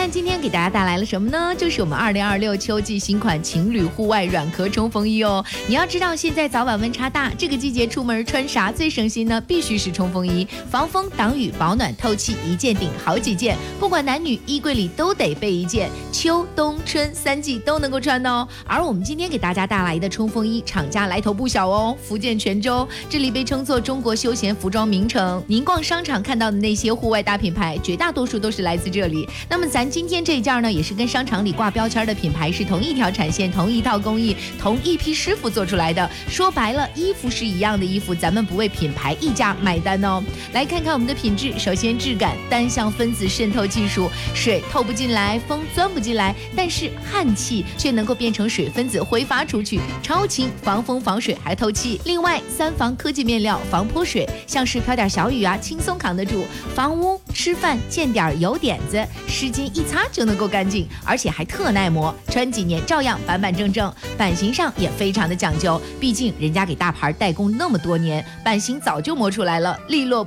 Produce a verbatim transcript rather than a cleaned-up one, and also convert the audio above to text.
今天给大家带来了什么呢？就是我们二零二六秋季新款情侣户外软壳冲锋衣哦。你要知道，现在早晚温差大，这个季节出门穿啥最省心呢？必须是冲锋衣，防风挡雨保暖透气，一件顶好几件，不管男女，衣柜里都得备一件，秋冬春三季都能够穿的哦。而我们今天给大家带来的冲锋衣，厂家来头不小哦，福建泉州，这里被称作中国休闲服装名城。您逛商场看到的那些户外大品牌，绝大多数都是来自这里。那么咱今天这一件呢，也是跟商场里挂标签的品牌是同一条产线、同一套工艺、同一批师傅做出来的。说白了，衣服是一样的衣服，咱们不为品牌溢价买单哦。来看看我们的品质，首先质感，单向分子渗透技术，水透不进来，风钻不进来，但是汗气却能够变成水分子挥发出去，超轻，防风防水还透气。另外，三防科技面料，防泼水，像是飘点小雨啊，轻松扛得住。防污，吃饭见点油点子，湿巾一擦就能够干净，而且还特耐磨，穿几年照样板板正正。版型上也非常的讲究，毕竟人家给大牌代工那么多年，版型早就磨出来了，利落